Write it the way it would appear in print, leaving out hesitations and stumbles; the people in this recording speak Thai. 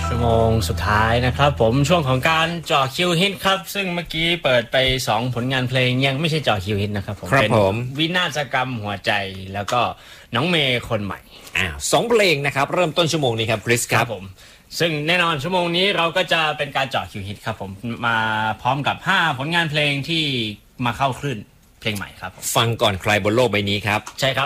ชั่วโมงสุดท้ายนะครับผมช่วงของการเจาะคิวฮิตครับซึ่งเมื่อกี้เปิดไป2ผลงานเพลงยังไม่ใช่เจาะคิวฮิตนะครับผมเป็นวินาศกรรมหัวใจแล้วก็น้องเมย์คนใหม่ 2เพลงนะครับเริ่มต้นชั่วโมงนี้ครับคริสครับผมซึ่งแน่นอนชั่วโมงนี้เราก็จะเป็นการเจาะคิวฮิตครับผมมาพร้อมกับ5ผลงานเพลงที่มาเข้าคลื่นเพลงใหม่ครับฟังก่อนใครบนโลกใบนี้ครับใช่ครับ